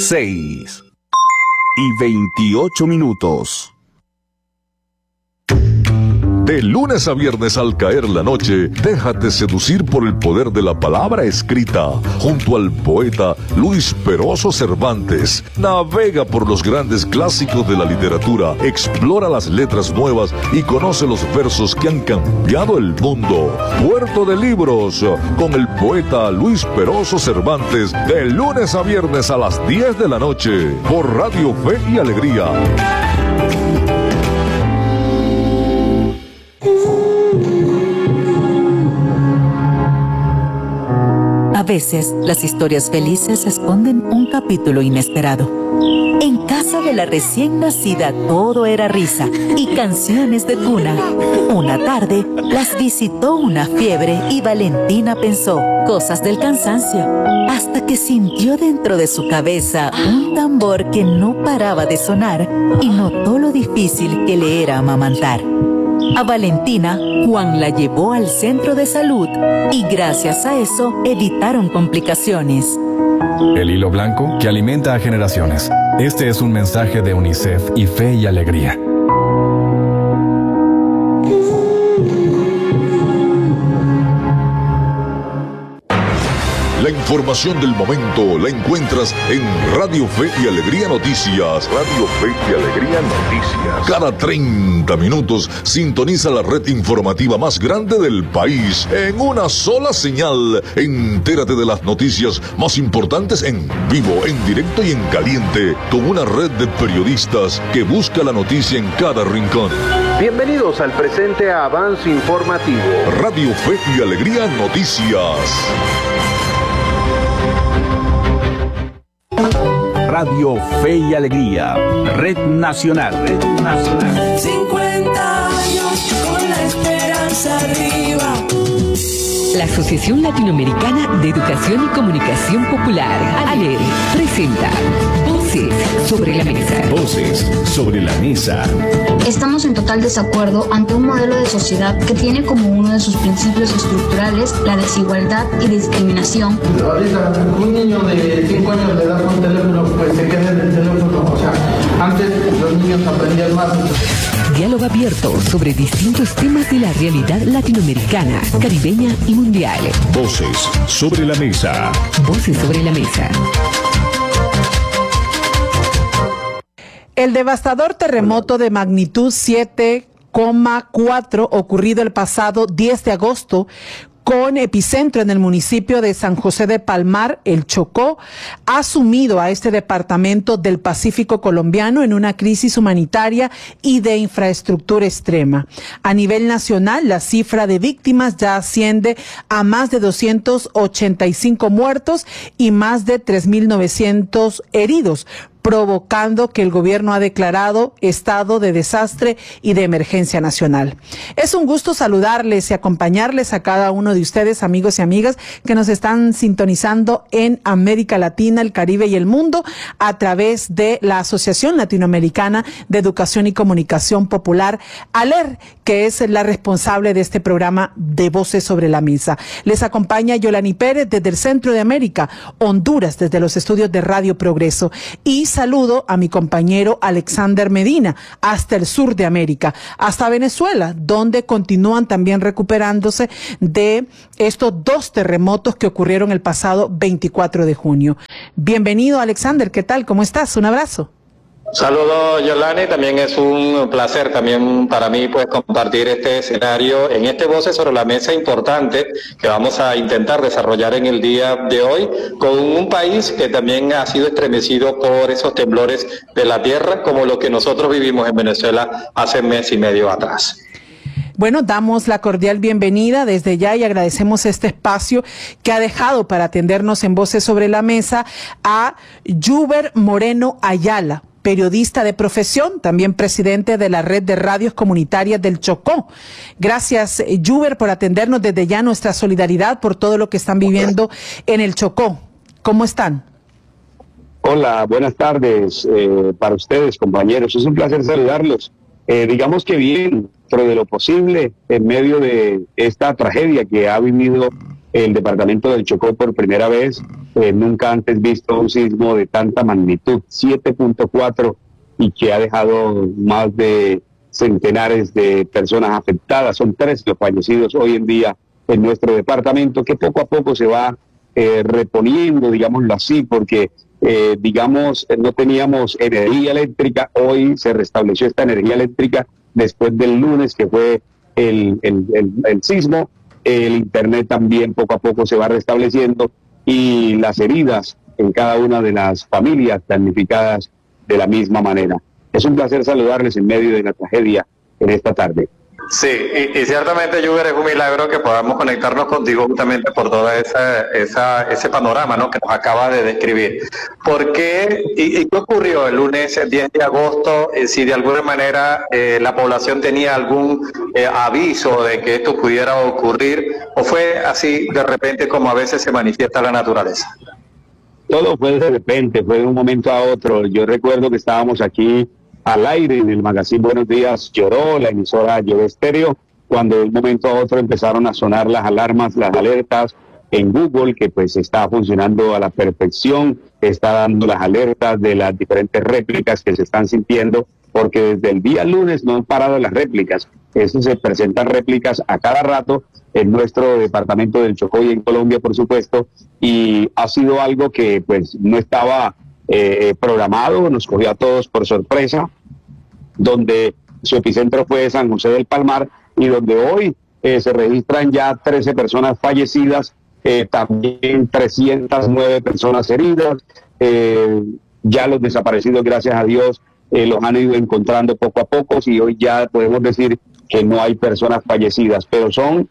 6:28. De lunes a viernes al caer la noche, déjate seducir por el poder de la palabra escrita. Junto al poeta Luis Peroso Cervantes, navega por los grandes clásicos de la literatura, explora las letras nuevas y conoce los versos que han cambiado el mundo. Puerto de Libros, con el poeta Luis Peroso Cervantes, de lunes a viernes a las 10 de la noche, por Radio Fe y Alegría. A veces, las historias felices esconden un capítulo inesperado. En casa de la recién nacida todo era risa y canciones de cuna. Una tarde, las visitó una fiebre y Valentina pensó cosas del cansancio, hasta que sintió dentro de su cabeza un tambor que no paraba de sonar y notó lo difícil que le era amamantar. A Valentina, Juan la llevó al centro de salud y gracias a eso evitaron complicaciones. El hilo blanco que alimenta a generaciones. Este es un mensaje de UNICEF y Fe y Alegría. La información del momento la encuentras en Radio Fe y Alegría Noticias. Radio Fe y Alegría Noticias. Cada 30 minutos sintoniza la red informativa más grande del país en una sola señal. Entérate de las noticias más importantes en vivo, en directo y en caliente, con una red de periodistas que busca la noticia en cada rincón. Bienvenidos al presente avance informativo. Radio Fe y Alegría Noticias. Radio Fe y Alegría, Red Nacional. 50 años con la esperanza arriba. La Asociación Latinoamericana de Educación y Comunicación Popular, ALER, presenta Voces sobre la Mesa. Voces sobre la Mesa. Estamos en total desacuerdo ante un modelo de sociedad que tiene como uno de sus principios estructurales la desigualdad y discriminación. Ahorita un niño de 5 años le das un teléfono, pues se queda en el teléfono. O sea, antes los niños aprendían más. Diálogo abierto sobre distintos temas de la realidad latinoamericana, caribeña y mundial. Voces sobre la Mesa. Voces sobre la Mesa. El devastador terremoto de magnitud 7,4 ocurrido el pasado 10 de agosto con epicentro en el municipio de San José de Palmar, el Chocó, ha sumido a este departamento del Pacífico colombiano en una crisis humanitaria y de infraestructura extrema. A nivel nacional, la cifra de víctimas ya asciende a más de 285 muertos y más de 3.900 heridos, provocando que el gobierno ha declarado estado de desastre y de emergencia nacional. Es un gusto saludarles y acompañarles a cada uno de ustedes, amigos y amigas, que nos están sintonizando en América Latina, el Caribe y el mundo a través de la Asociación Latinoamericana de Educación y Comunicación Popular, ALER, que es la responsable de este programa de Voces sobre la Mesa. Les acompaña Yolani Pérez desde el Centro de América, Honduras, desde los estudios de Radio Progreso, y saludo a mi compañero Alexander Medina hasta el sur de América, hasta Venezuela, donde continúan también recuperándose de estos dos terremotos que ocurrieron el pasado 24 de junio. Bienvenido, Alexander, ¿qué tal? ¿Cómo estás? Un abrazo. Saludos, Yolani, también es un placer también para mí pues compartir este escenario en este Voces sobre la Mesa importante que vamos a intentar desarrollar en el día de hoy con un país que también ha sido estremecido por esos temblores de la tierra como lo que nosotros vivimos en Venezuela hace mes y medio atrás. Bueno, damos la cordial bienvenida desde ya y agradecemos este espacio que ha dejado para atendernos en Voces sobre la Mesa a Yuber Moreno Ayala, periodista de profesión, también presidente de la Red de Radios Comunitarias del Chocó. Gracias, Yuber, por atendernos desde ya. Nuestra solidaridad por todo lo que están viviendo en el Chocó. ¿Cómo están? Hola, buenas tardes para ustedes, compañeros. Es un placer saludarlos. Digamos que bien, dentro de lo posible, en medio de esta tragedia que ha vivido el departamento del Chocó por primera vez, nunca antes visto un sismo de tanta magnitud, 7.4, y que ha dejado más de centenares de personas afectadas. Son 3 los fallecidos hoy en día en nuestro departamento, que poco a poco se va reponiendo, digámoslo así, porque no teníamos energía eléctrica. Hoy se restableció esta energía eléctrica después del lunes, que fue el sismo. El internet también poco a poco se va restableciendo, y las heridas en cada una de las familias damnificadas de la misma manera. Es un placer saludarles en medio de la tragedia en esta tarde. Sí, y ciertamente, Juber, es un milagro que podamos conectarnos contigo justamente por todo ese panorama, ¿no?, que nos acaba de describir. ¿Por qué y qué ocurrió el lunes 10 de agosto? Si de alguna manera la población tenía algún aviso de que esto pudiera ocurrir, o fue así de repente como a veces se manifiesta la naturaleza. Todo fue de repente, fue de un momento a otro. Yo recuerdo que estábamos aquí al aire en el magazine Buenos Días Lloró, la emisora Lloró Estéreo, cuando de un momento a otro empezaron a sonar las alarmas, las alertas en Google, que pues está funcionando a la perfección, está dando las alertas de las diferentes réplicas que se están sintiendo, porque desde el día lunes no han parado las réplicas. Eso se presentan réplicas a cada rato en nuestro departamento del Chocó y en Colombia, por supuesto, y ha sido algo que pues no estaba programado, nos cogió a todos por sorpresa, donde su epicentro fue San José del Palmar, y donde hoy se registran ya 13 personas fallecidas, también 309 personas heridas. Ya los desaparecidos, gracias a Dios, los han ido encontrando poco a poco, y hoy ya podemos decir que no hay personas fallecidas, pero son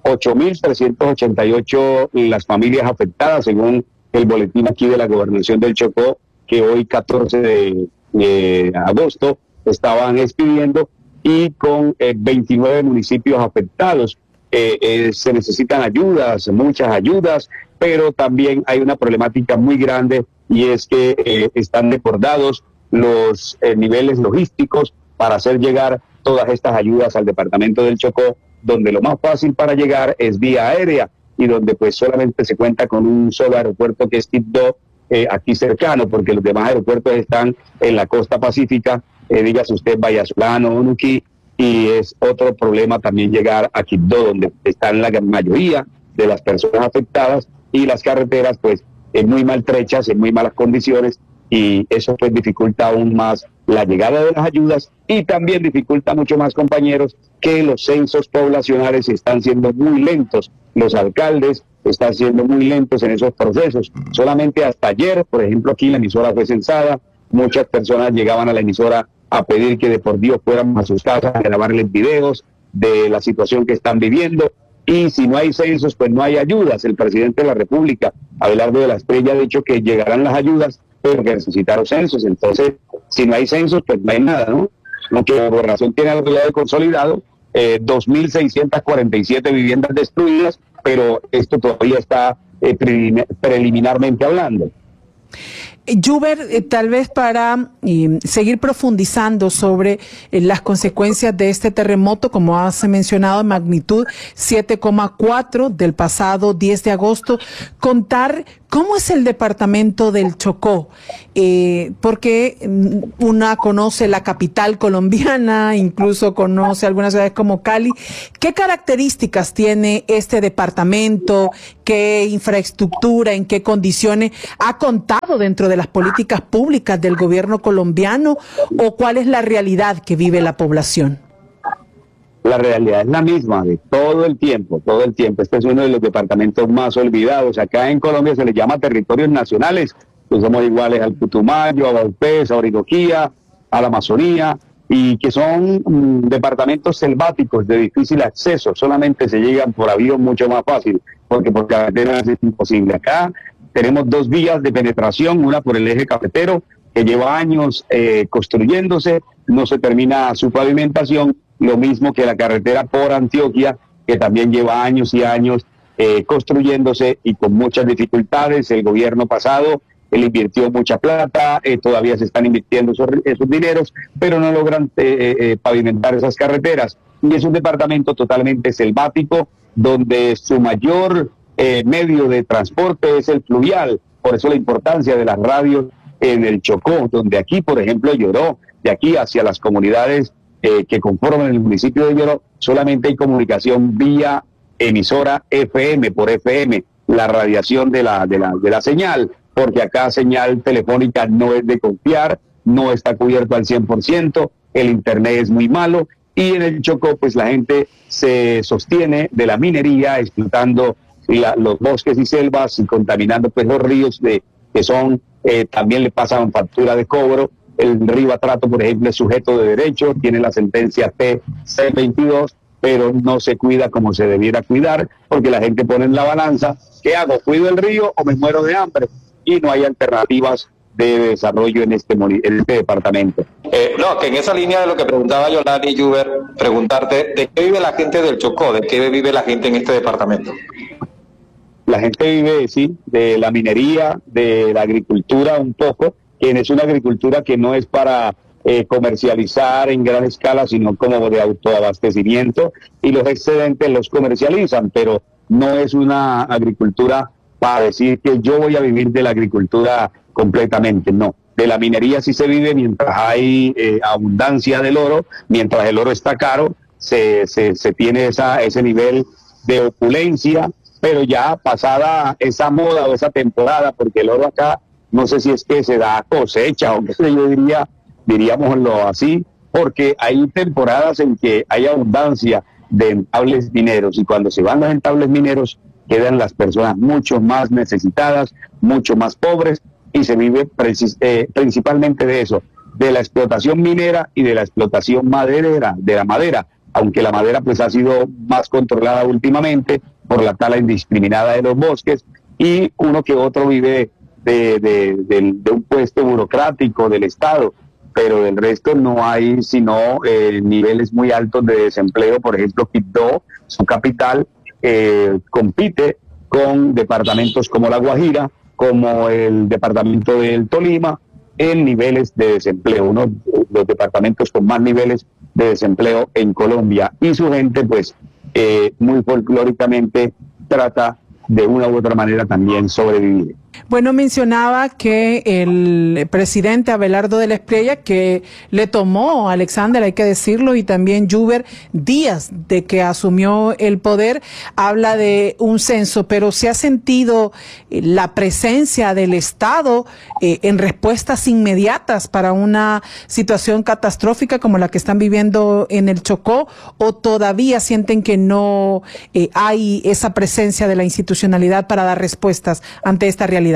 8.388 las familias afectadas, según el boletín aquí de la Gobernación del Chocó, que hoy 14 de agosto estaban expidiendo, y con 29 municipios afectados. Se necesitan ayudas, muchas ayudas, pero también hay una problemática muy grande, y es que están desbordados los niveles logísticos para hacer llegar todas estas ayudas al departamento del Chocó, donde lo más fácil para llegar es vía aérea, y donde pues solamente se cuenta con un solo aeropuerto, que es Quibdó, aquí cercano, porque los demás aeropuertos están en la costa pacífica, dígase usted Vallasolano o Nuquí, y es otro problema también llegar a Quibdó, donde están la mayoría de las personas afectadas, y las carreteras pues muy maltrechas, en muy malas condiciones, y eso pues dificulta aún más la llegada de las ayudas, y también dificulta mucho más, compañeros, que los censos poblacionales están siendo muy lentos. Los alcaldes están siendo muy lentos en esos procesos. Solamente hasta ayer, por ejemplo, aquí la emisora fue censada, muchas personas llegaban a la emisora a pedir que de por Dios fuéramos a sus casas a grabarles videos de la situación que están viviendo, y si no hay censos, pues no hay ayudas. El presidente de la República, Abelardo de la Espriella, ha dicho que llegarán las ayudas, pero que necesitaron censos. Entonces, si no hay censos, pues no hay nada, ¿no? Lo que la Gobernación tiene algo ya de consolidado, 2.647 viviendas destruidas, pero esto todavía está preliminarmente hablando. Juber, tal vez para seguir profundizando sobre las consecuencias de este terremoto, como has mencionado, magnitud 7,4 del pasado 10 de agosto, contar cómo es el departamento del Chocó, porque una conoce la capital colombiana, incluso conoce algunas ciudades como Cali. ¿Qué características tiene este departamento? ¿Qué infraestructura, en qué condiciones ha contado dentro de las políticas públicas del gobierno colombiano, o cuál es la realidad que vive la población? La realidad es la misma de todo el tiempo, todo el tiempo. Este es uno de los departamentos más olvidados. Acá en Colombia se les llama territorios nacionales, pues somos iguales al Putumayo, a Vaupés, a Orinoquía, a la Amazonía, y que son departamentos selváticos de difícil acceso. Solamente se llegan por avión mucho más fácil, porque por carreteras es imposible. Acá tenemos 2 vías de penetración, una por el eje cafetero, que lleva años construyéndose, no se termina su pavimentación, lo mismo que la carretera por Antioquia, que también lleva años y años construyéndose y con muchas dificultades. El gobierno pasado él invirtió mucha plata, todavía se están invirtiendo esos dineros, pero no logran pavimentar esas carreteras. Y es un departamento totalmente selvático, donde su mayor medio de transporte es el fluvial, por eso la importancia de las radios en el Chocó, donde aquí, por ejemplo, Lloró, de aquí hacia las comunidades que conforman el municipio de Lloró, solamente hay comunicación vía emisora FM, por FM, la radiación de la señal, porque acá señal telefónica no es de confiar, no está cubierto al 100%, el internet es muy malo, y en el Chocó pues la gente se sostiene de la minería, explotando los bosques y selvas y contaminando pues los ríos que son, también le pasan factura de cobro. El río Atrato, por ejemplo, es sujeto de derecho, tiene la sentencia T-622, pero no se cuida como se debiera cuidar, porque la gente pone en la balanza, ¿qué hago? ¿Cuido el río o me muero de hambre? Y no hay alternativas de desarrollo en este departamento. No, que en esa línea de lo que preguntaba Yolani y Juber, preguntarte, ¿de qué vive la gente del Chocó? ¿De qué vive la gente en este departamento? La gente vive, sí, de la minería, de la agricultura un poco, que es una agricultura que no es para comercializar en gran escala, sino como de autoabastecimiento, y los excedentes los comercializan, pero no es una agricultura para decir que yo voy a vivir de la agricultura completamente, no. De la minería sí se vive mientras hay abundancia del oro, mientras el oro está caro, se tiene ese nivel de opulencia, pero ya pasada esa moda o esa temporada, porque el oro acá, no sé si es que se da cosecha o qué sé yo diríamoslo así, porque hay temporadas en que hay abundancia de entables mineros, y cuando se van los entables mineros quedan las personas mucho más necesitadas, mucho más pobres, y se vive principalmente de eso, de la explotación minera y de la explotación maderera, de la madera, aunque la madera pues ha sido más controlada últimamente por la tala indiscriminada de los bosques, y uno que otro vive de un puesto burocrático del Estado, pero del resto no hay sino niveles muy altos de desempleo. Por ejemplo, Quibdó, su capital, compite con departamentos como La Guajira, como el departamento del Tolima, en niveles de desempleo, uno de los departamentos con más niveles de desempleo en Colombia, y su gente pues muy folclóricamente trata de una u otra manera también sobrevivir. Bueno, mencionaba que el presidente Abelardo de la Espriella, que le tomó, Alexander, hay que decirlo, y también Juber, días de que asumió el poder, habla de un censo, pero ¿se ha sentido la presencia del Estado en respuestas inmediatas para una situación catastrófica como la que están viviendo en el Chocó, o todavía sienten que no hay esa presencia de la institucionalidad para dar respuestas ante esta realidad?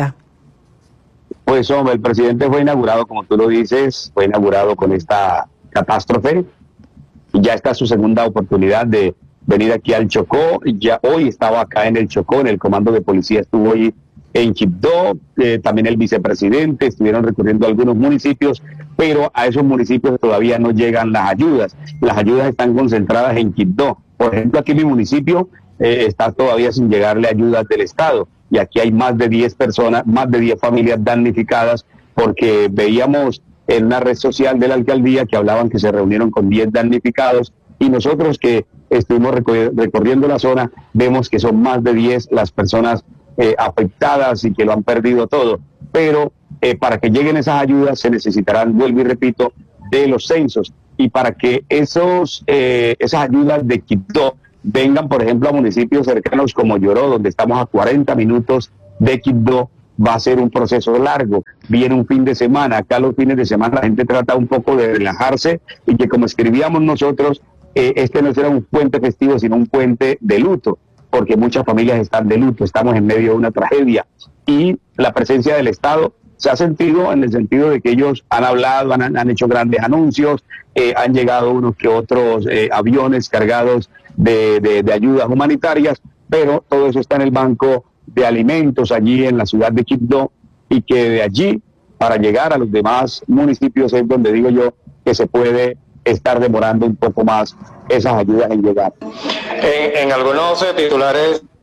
Pues hombre, el presidente fue inaugurado, como tú lo dices, fue inaugurado con esta catástrofe, y ya está su segunda oportunidad de venir aquí al Chocó. Ya hoy estaba acá en el Chocó, en el comando de policía estuvo hoy en Quibdó, también el vicepresidente, estuvieron recorriendo algunos municipios, pero a esos municipios todavía no llegan las ayudas están concentradas en Quibdó. Por ejemplo, aquí en mi municipio está todavía sin llegarle ayudas del Estado, y aquí hay más de 10 personas, más de 10 familias damnificadas, porque veíamos en una red social de la alcaldía que hablaban que se reunieron con 10 damnificados, y nosotros que estuvimos recorriendo la zona, vemos que son más de 10 las personas afectadas y que lo han perdido todo. Pero para que lleguen esas ayudas se necesitarán, vuelvo y repito, de los censos, y para que esas ayudas de Quibdó vengan, por ejemplo, a municipios cercanos como Lloró, donde estamos a 40 minutos de Quibdó, va a ser un proceso largo. Viene un fin de semana, acá los fines de semana la gente trata un poco de relajarse, y que, como escribíamos nosotros, este no será un puente festivo, sino un puente de luto, porque muchas familias están de luto, estamos en medio de una tragedia, y la presencia del Estado se ha sentido en el sentido de que ellos han hablado, han hecho grandes anuncios, han llegado unos que otros aviones cargados de ayudas humanitarias, pero todo eso está en el banco de alimentos allí en la ciudad de Quibdó, y que de allí para llegar a los demás municipios es donde digo yo que se puede estar demorando un poco más esas ayudas en llegar. En algunos titulares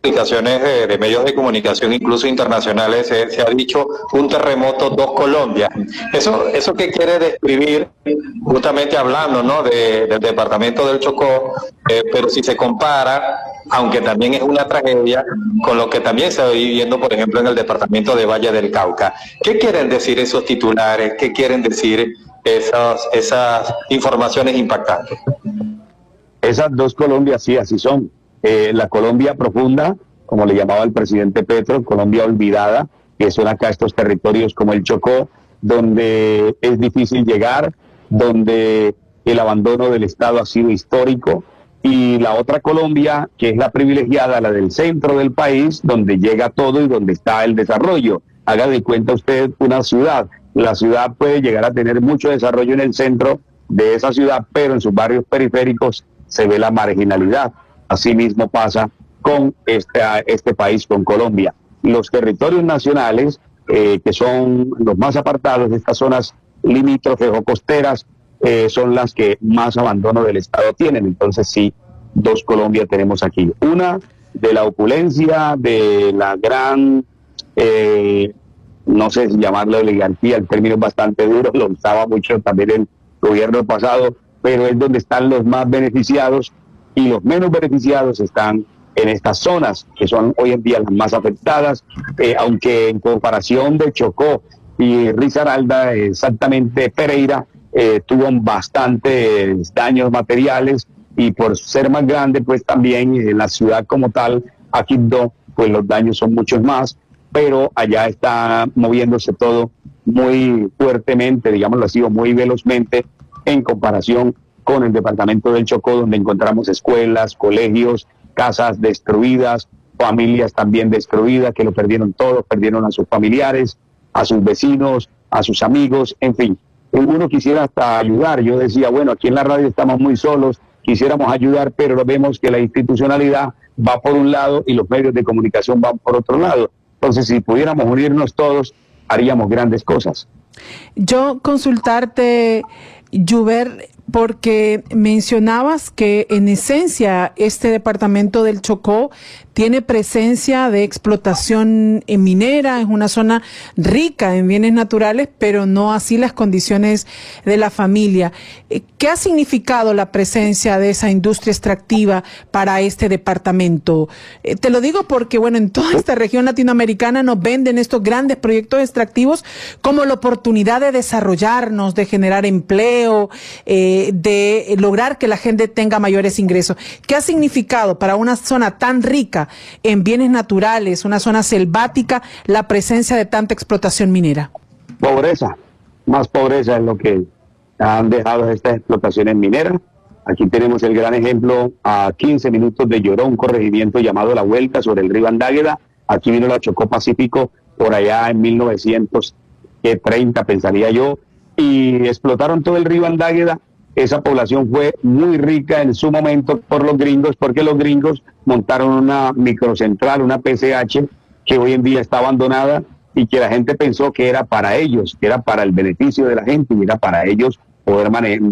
publicaciones de medios de comunicación, incluso internacionales, se ha dicho un terremoto, dos Colombias. ¿Eso qué quiere describir? Justamente hablando, ¿no?, del departamento del Chocó, pero si se compara, aunque también es una tragedia, con lo que también se está viviendo, por ejemplo, en el departamento de Valle del Cauca. ¿Qué quieren decir esos titulares? ¿Qué quieren decir esas informaciones impactantes? Esas dos Colombias, sí, así son. La Colombia profunda, como le llamaba el presidente Petro, Colombia olvidada, que son acá estos territorios como el Chocó, donde es difícil llegar, donde el abandono del Estado ha sido histórico, y la otra Colombia, que es la privilegiada, la del centro del país, donde llega todo y donde está el desarrollo. Haga de cuenta usted una ciudad. La ciudad puede llegar a tener mucho desarrollo en el centro de esa ciudad, pero en sus barrios periféricos se ve la marginalidad. Asimismo pasa con este país, con Colombia. Los territorios nacionales, que son los más apartados de estas zonas limítrofes o costeras, son las que más abandono del Estado tienen. Entonces sí, dos Colombia tenemos aquí. Una de la opulencia, de la gran, no sé si llamarla oligarquía, el término es bastante duro, lo usaba mucho también el gobierno pasado, pero es donde están los más beneficiados, y los menos beneficiados están en estas zonas, que son hoy en día las más afectadas, aunque en comparación de Chocó y Risaralda, exactamente Pereira, tuvo bastantes daños materiales, y por ser más grande, pues también la ciudad como tal, Quibdó, pues los daños son muchos más, pero allá está moviéndose todo muy fuertemente, digámoslo así, o muy velozmente, en comparación con el departamento del Chocó, donde encontramos escuelas, colegios, casas destruidas, familias también destruidas, que lo perdieron todo, perdieron a sus familiares, a sus vecinos, a sus amigos, en fin. Uno quisiera hasta ayudar. Yo decía, bueno, aquí en la radio estamos muy solos, quisiéramos ayudar, pero vemos que la institucionalidad va por un lado y los medios de comunicación van por otro lado. Entonces, si pudiéramos unirnos todos, haríamos grandes cosas. Yo consultarte, Lluver, porque mencionabas que en esencia este departamento del Chocó tiene presencia de explotación minera, es una zona rica en bienes naturales, pero no así las condiciones de la familia. ¿Qué ha significado la presencia de esa industria extractiva para este departamento? Te lo digo porque, bueno, en toda esta región latinoamericana nos venden estos grandes proyectos extractivos como la oportunidad de desarrollarnos, de generar empleo, de lograr que la gente tenga mayores ingresos. ¿Qué ha significado para una zona tan rica en bienes naturales, una zona selvática, la presencia de tanta explotación minera? Pobreza, más pobreza es lo que han dejado estas explotaciones mineras. Aquí tenemos el gran ejemplo a 15 minutos de Lloró, un corregimiento llamado La Vuelta sobre el río Andágueda. Aquí vino la Chocó Pacífico por allá en 1930, pensaría yo, y explotaron todo el río Andágueda. Esa población fue muy rica en su momento por los gringos, porque los gringos montaron una microcentral, una PCH, que hoy en día está abandonada, y que la gente pensó que era para ellos, que era para el beneficio de la gente, y era para ellos poder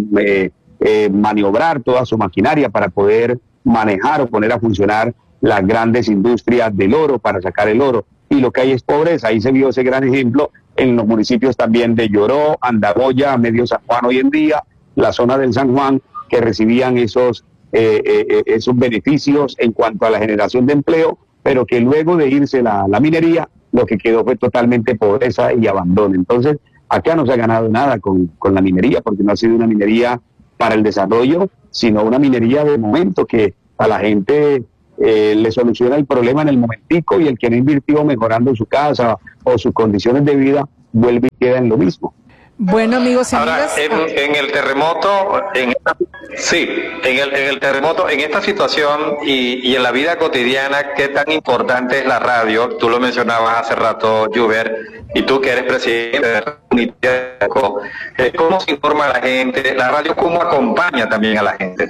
maniobrar toda su maquinaria para poder manejar o poner a funcionar las grandes industrias del oro, para sacar el oro. Y lo que hay es pobreza. Ahí se vio ese gran ejemplo en los municipios también de Lloró, Andagoya, Medio San Juan hoy en día, la zona del San Juan, que recibían esos beneficios en cuanto a la generación de empleo, pero que luego de irse la minería, lo que quedó fue totalmente pobreza y abandono. Entonces, acá no se ha ganado nada con la minería, porque no ha sido una minería para el desarrollo, sino una minería de momento que a la gente le soluciona el problema en el momentico, y el que no invirtió mejorando su casa o sus condiciones de vida vuelve y queda en lo mismo. Bueno, amigos y amigas. Ahora, en el terremoto, en el terremoto, en esta situación y en la vida cotidiana, ¿qué tan importante es la radio? Tú lo mencionabas hace rato, Lluver, y tú que eres presidente de la Unidad, ¿cómo se informa a la gente? ¿La radio cómo acompaña también a la gente?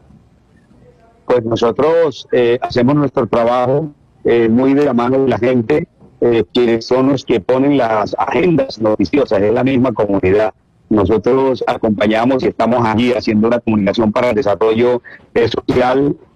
Pues nosotros hacemos nuestro trabajo muy de la mano de la gente, quienes son los que ponen las agendas noticiosas, es la misma comunidad. Nosotros acompañamos y estamos allí haciendo una comunicación para el desarrollo social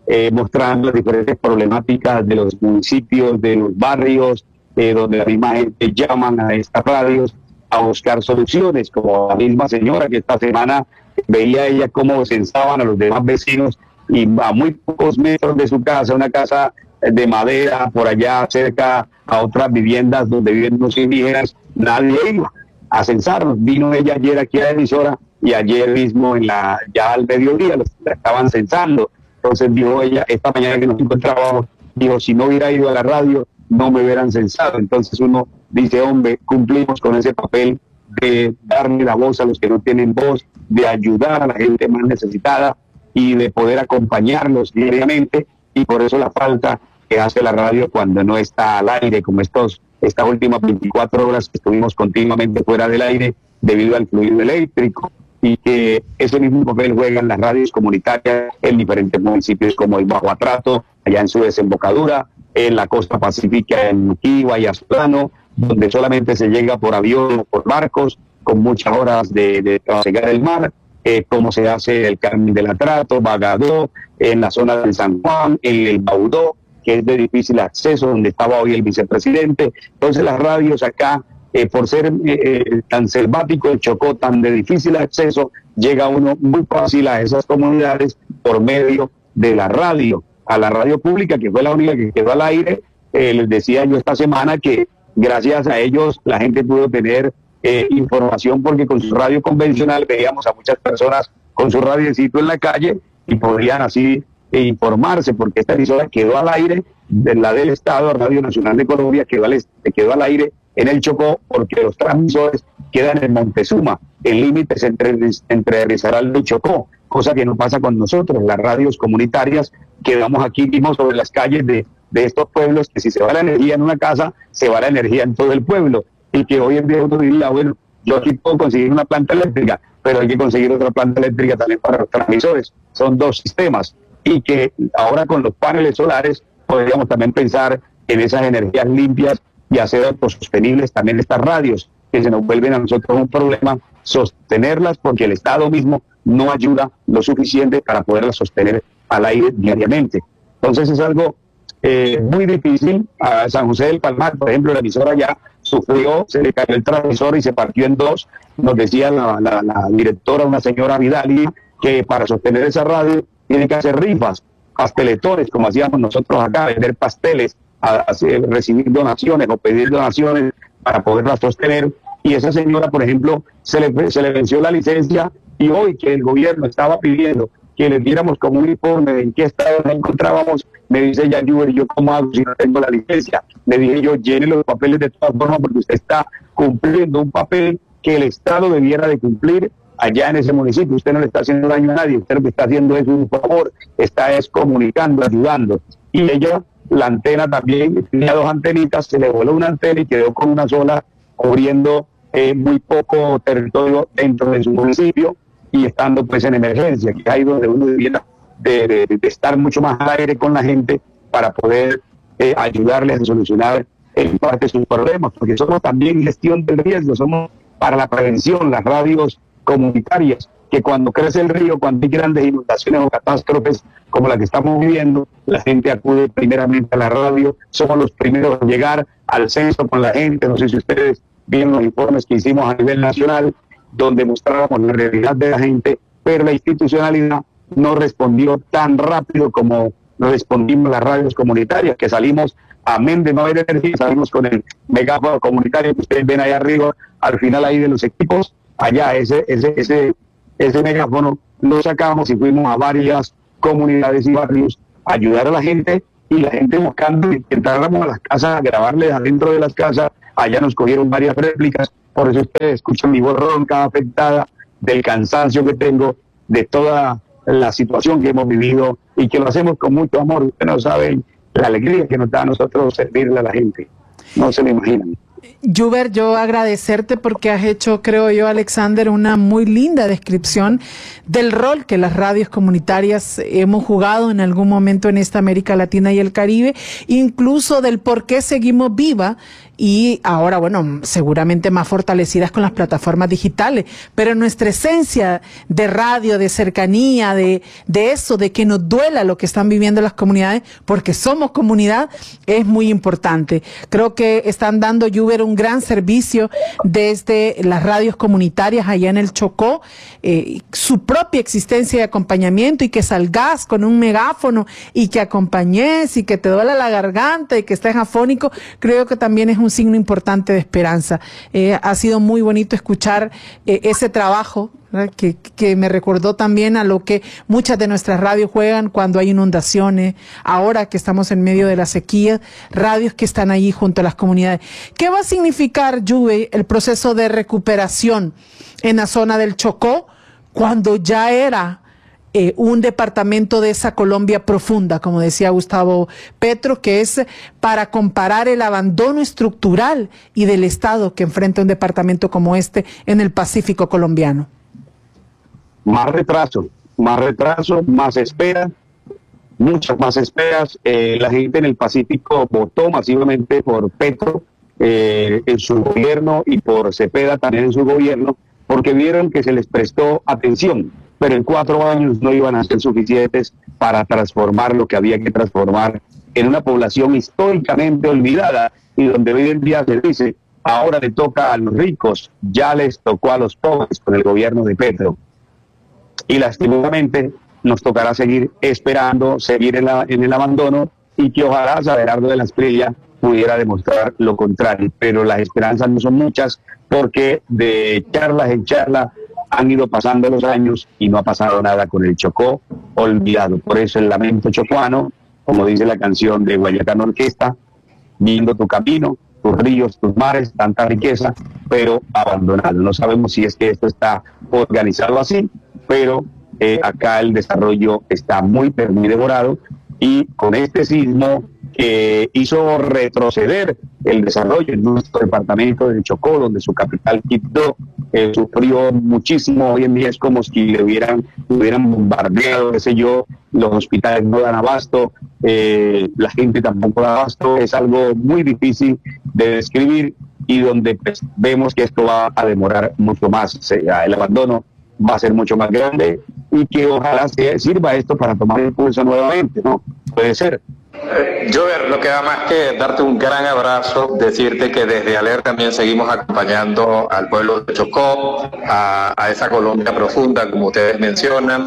mostrando las diferentes problemáticas de los municipios, de los barrios, donde la misma gente llaman a estas radios a buscar soluciones, como la misma señora que esta semana veía ella cómo censaban a los demás vecinos y a muy pocos metros de su casa, una casa de madera por allá cerca a otras viviendas donde viven los indígenas, nadie iba a censarnos. Vino ella ayer aquí a la emisora y ayer mismo ya al mediodía la estaban censando. Entonces dijo ella, esta mañana que nos encontrábamos, dijo, si no hubiera ido a la radio, no me hubieran censado. Entonces uno dice, hombre, cumplimos con ese papel de darle la voz a los que no tienen voz, de ayudar a la gente más necesitada y de poder acompañarlos diariamente, y por eso la falta que hace la radio cuando no está al aire, como estas últimas 24 horas que estuvimos continuamente fuera del aire debido al fluido eléctrico, y que ese mismo papel juegan las radios comunitarias en diferentes municipios como el Bajo Atrato, allá en su desembocadura, en la costa pacífica, en Nuquihua y Aztlán, donde solamente se llega por avión o por barcos, con muchas horas de navegar el mar, como se hace el Carmen del Atrato, Bagadó, en la zona de San Juan, en el Baudó, que es de difícil acceso, donde estaba hoy el vicepresidente. Entonces las radios acá, por ser tan selvático el Chocó, tan de difícil acceso, llega uno muy fácil a esas comunidades por medio de la radio, a la radio pública, que fue la única que quedó al aire. Les decía yo esta semana que gracias a ellos la gente pudo tener información, porque con su radio convencional veíamos a muchas personas con su radiecito en la calle y podían así informarse, porque esta emisora quedó al aire, la del Estado, Radio Nacional de Colombia, quedó al aire en el Chocó, porque los transmisores quedan en Montezuma, en límites entre Risaralda y Chocó, cosa que no pasa con nosotros, las radios comunitarias quedamos aquí mismo sobre las calles de estos pueblos, que si se va la energía en una casa, se va la energía en todo el pueblo, y que hoy en día uno diría, bueno, yo aquí puedo conseguir una planta eléctrica, pero hay que conseguir otra planta eléctrica también para los transmisores, son dos sistemas, y que ahora con los paneles solares podríamos también pensar en esas energías limpias y hacer autosostenibles también estas radios, que se nos vuelven a nosotros un problema sostenerlas, porque el Estado mismo no ayuda lo suficiente para poderlas sostener al aire diariamente. Entonces es algo muy difícil. A San José del Palmar, por ejemplo, la emisora ya sufrió, se le cayó el transmisor y se partió en dos. Nos decía la directora, una señora Vidal, que para sostener esa radio tiene que hacer rifas, pasteletones, como hacíamos nosotros acá, vender pasteles, recibir donaciones o pedir donaciones para poderlas sostener. Y esa señora, por ejemplo, se le venció la licencia, y hoy que el gobierno estaba pidiendo que les diéramos como un informe de en qué estado nos encontrábamos, me dice ella, ¿yo cómo hago si no tengo la licencia? Le dije yo, llene los papeles de todas formas, porque usted está cumpliendo un papel que el Estado debiera de cumplir allá en ese municipio. Usted no le está haciendo daño a nadie, usted lo que está haciendo es un favor, está comunicando, ayudando. Y ella, la antena también, tenía dos antenitas, se le voló una antena y quedó con una sola, cubriendo muy poco territorio dentro de su municipio, y estando pues en emergencia, que ahí donde uno debiera de estar mucho más al aire con la gente para poder ayudarles a solucionar en parte sus problemas, porque somos también gestión del riesgo, somos para la prevención, las radios comunitarias, que cuando crece el río, cuando hay grandes inundaciones o catástrofes como la que estamos viviendo, la gente acude primeramente a la radio, somos los primeros en llegar al censo con la gente. No sé si ustedes vieron los informes que hicimos a nivel nacional, donde mostrábamos la realidad de la gente, pero la institucionalidad no respondió tan rápido como respondimos las radios comunitarias, que salimos, amén de no haber energía, salimos con el megáfono comunitario que ustedes ven ahí arriba, al final ahí de los equipos, allá ese megáfono lo sacamos y fuimos a varias comunidades y barrios a ayudar a la gente, y la gente buscando que entráramos a las casas, a grabarles adentro de las casas. Allá nos cogieron varias réplicas, por eso ustedes escuchan mi voz ronca, afectada, del cansancio que tengo, de toda la situación que hemos vivido, y que lo hacemos con mucho amor. Ustedes no saben la alegría que nos da a nosotros servirle a la gente, no se me imaginan. Yuber, yo agradecerte porque has hecho, creo yo, Alexander, una muy linda descripción del rol que las radios comunitarias hemos jugado en algún momento en esta América Latina y el Caribe, incluso del por qué seguimos viva y ahora, bueno, seguramente más fortalecidas con las plataformas digitales, pero nuestra esencia de radio, de cercanía, de eso, de que nos duela lo que están viviendo las comunidades, porque somos comunidad, es muy importante. Creo que están dando Lluver un gran servicio desde las radios comunitarias allá en el Chocó, su propia existencia de acompañamiento, y que salgas con un megáfono y que acompañes y que te duela la garganta y que estés afónico, creo que también es un signo importante de esperanza. Ha sido muy bonito escuchar ese trabajo, que me recordó también a lo que muchas de nuestras radios juegan cuando hay inundaciones, ahora que estamos en medio de la sequía, radios que están allí junto a las comunidades. ¿Qué va a significar, Lluve, el proceso de recuperación en la zona del Chocó cuando ya era un departamento de esa Colombia profunda, como decía Gustavo Petro, que es para comparar el abandono estructural y del Estado que enfrenta un departamento como este en el Pacífico colombiano? Más retraso, más espera, muchas más esperas. La gente en el Pacífico votó masivamente por Petro en su gobierno y por Cepeda también en su gobierno, porque vieron que se les prestó atención, pero en 4 años no iban a ser suficientes para transformar lo que había que transformar en una población históricamente olvidada, y donde hoy en día se dice, ahora le toca a los ricos, ya les tocó a los pobres con el gobierno de Petro. Y lastimosamente nos tocará seguir esperando, seguir en el abandono, y que ojalá Abelardo de la Espriella pudiera demostrar lo contrario. Pero las esperanzas no son muchas, porque de charlas en charla han ido pasando los años y no ha pasado nada con el Chocó olvidado. Por eso el lamento chocuano, como dice la canción de Guayacán Orquesta, viendo tu camino, tus ríos, tus mares, tanta riqueza, pero abandonado. No sabemos si es que esto está organizado así, pero acá el desarrollo está muy devorado, y con este sismo que hizo retroceder el desarrollo en nuestro departamento del Chocó, donde su capital, Quibdó, sufrió muchísimo. Hoy en día es como si le hubieran bombardeado, qué sé yo, los hospitales no dan abasto, la gente tampoco da abasto. Es algo muy difícil de describir, y donde pues, vemos que esto va a demorar mucho más. El abandono va a ser mucho más grande, y que ojalá sirva esto para tomar impulso nuevamente, ¿no? Puede ser. Lluver, lo que da más que darte un gran abrazo, decirte que desde ALER también seguimos acompañando al pueblo de Chocó, a esa Colombia profunda, como ustedes mencionan,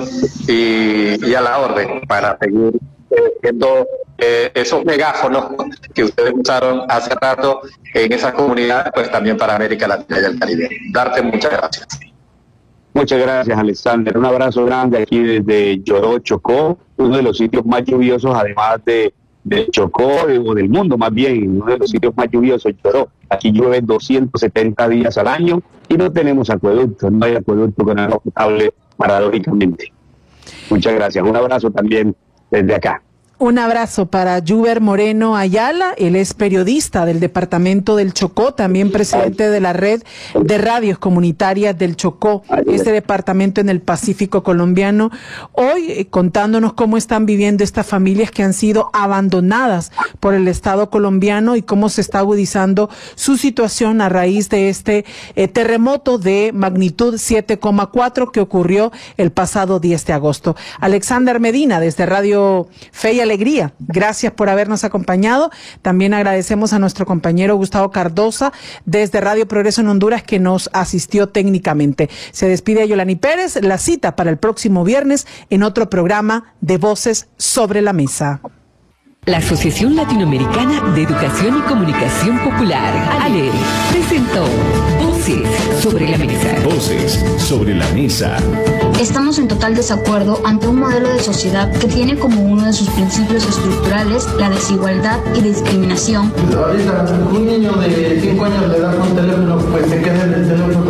y a la orden para seguir viendo esos megáfonos que ustedes usaron hace rato en esa comunidad, pues también para América Latina y el Caribe. Darte muchas gracias. Muchas gracias, Alexander. Un abrazo grande aquí desde Lloró, Chocó, uno de los sitios más lluviosos, además de Chocó, o del mundo más bien, uno de los sitios más lluviosos, Lloró. Aquí llueve 270 días al año y no tenemos acueducto, no hay acueducto con agua potable, paradójicamente. Muchas gracias. Un abrazo también desde acá. Un abrazo para Lluver Moreno Ayala, él es periodista del departamento del Chocó, también presidente de la red de radios comunitarias del Chocó, este departamento en el Pacífico colombiano. Hoy contándonos cómo están viviendo estas familias que han sido abandonadas por el Estado colombiano y cómo se está agudizando su situación a raíz de este terremoto de magnitud 7,4 que ocurrió el pasado 10 de agosto. Alexander Medina, desde Radio Fe y Alegría, gracias por habernos acompañado. También agradecemos a nuestro compañero Gustavo Cardosa desde Radio Progreso en Honduras, que nos asistió técnicamente. Se despide Yolani Pérez, la cita para el próximo viernes en otro programa de Voces sobre la Mesa. La Asociación Latinoamericana de Educación y Comunicación Popular, ALER, presentó Voces sobre la Mesa. Voces sobre la Mesa. Estamos en total desacuerdo ante un modelo de sociedad que tiene como uno de sus principios estructurales la desigualdad y discriminación. Ahorita un niño de 5 años le da un teléfono, pues se queda en el teléfono.